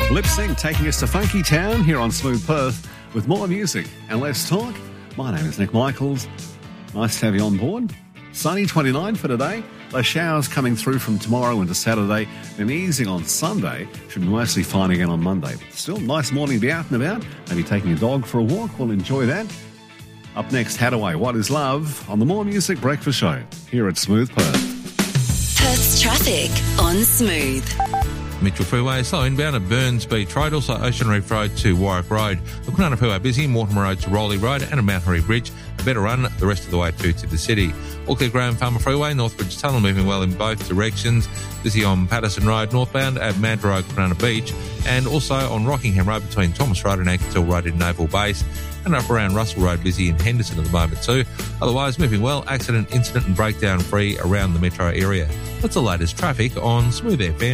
Lip Sync taking us to Funky Town here on Smooth Perth with more music and less talk. My name is Nick Michaels. Nice to have you on board. Sunny 29 for today. Those showers coming through from tomorrow into Saturday, then easing on Sunday. Should be mostly fine again on Monday. Still, nice morning to be out and about. Maybe taking a dog for a walk. We'll enjoy that. Up next, Hadaway, What Is Love? On the More Music Breakfast Show here at Smooth Perth. Perth's traffic on Smooth. Mitchell Freeway slow inbound at Burns Beach Road, also Ocean Reef Road to Warwick Road. The Kwinana Freeway busy, Mortimer Road to Rowley Road and a Mount Harry Bridge. A better run the rest of the way to the city. Auckland Graham Farmer Freeway, Northbridge Tunnel moving well in both directions. Busy on Patterson Road northbound at Mandurah Road, Kwinana Beach, and also on Rockingham Road between Thomas Road and Anketil Road in Naval Base. And up around Russell Road busy in Henderson at the moment too. Otherwise moving well, accident, incident and breakdown free around the metro area. That's the latest traffic on Smooth FM.